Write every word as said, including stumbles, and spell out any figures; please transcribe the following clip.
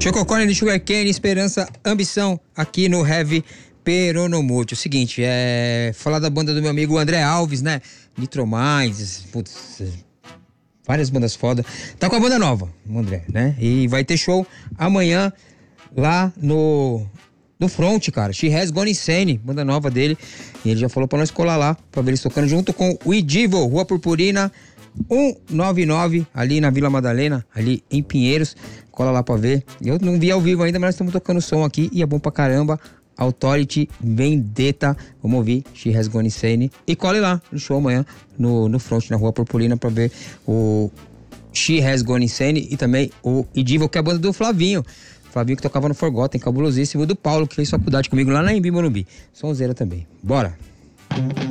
Chococone de Sugarcane, Esperança, Ambição, aqui no Heavy Peronomútil. O seguinte, é falar da banda do meu amigo André Alves, né? Nitrominds, putz, várias bandas foda. Tá com a banda nova, o André, né? E vai ter show amanhã lá no no Front, cara. She Has Gone Insane, banda nova dele. E ele já falou pra nós colar lá, pra ver eles tocando junto com o Idivo, Rua Purpurina cento e noventa e nove, ali na Vila Madalena, ali em Pinheiros. Cola lá pra ver. Eu não vi ao vivo ainda, mas nós estamos tocando som aqui e é bom pra caramba. Authority, Vendetta, vamos ouvir She Has Gone Insane. E cole lá no show amanhã no, no Front, na Rua Purpurina, pra ver o She Has Gone Insane e também o Idivo, que é a banda do Flavinho. Flavinho que tocava no Forgotten, cabulosíssimo, do Paulo, que fez faculdade comigo lá na Embi Morumbi. Sonzeira também. Bora!